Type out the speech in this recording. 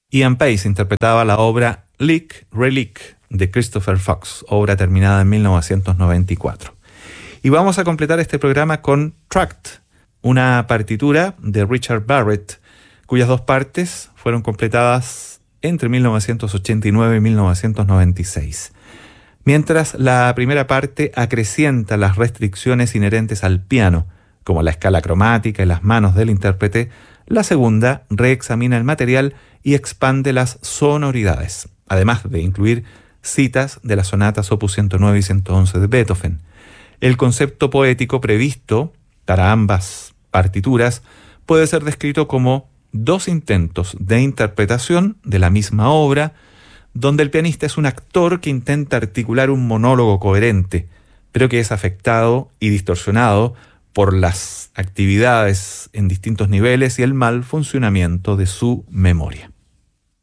Ian Paice interpretaba la obra Lick, Relic de Christopher Fox, obra terminada en 1994. Y vamos a completar este programa con Tract, una partitura de Richard Barrett, cuyas dos partes fueron completadas entre 1989 y 1996. Mientras la primera parte acrecienta las restricciones inherentes al piano, como la escala cromática y las manos del intérprete, la segunda reexamina el material y expande las sonoridades, además de incluir citas de las sonatas opus 109 y 111 de Beethoven. El concepto poético previsto para ambas partituras puede ser descrito como dos intentos de interpretación de la misma obra, donde el pianista es un actor que intenta articular un monólogo coherente, pero que es afectado y distorsionado por las actividades en distintos niveles y el mal funcionamiento de su memoria.